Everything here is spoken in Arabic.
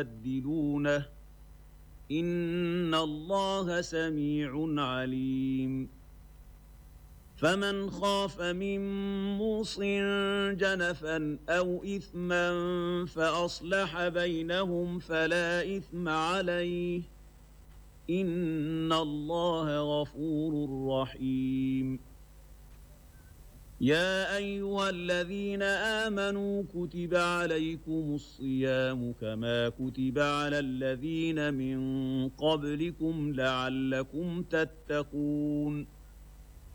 يبدلونه إن الله سميع عليم فمن خاف من موص جنفا أو إثما فأصلح بينهم فلا إثم عليه إن الله غفور رحيم يا أيها الذين آمنوا كتب عليكم الصيام كما كتب على الذين من قبلكم لعلكم تتقون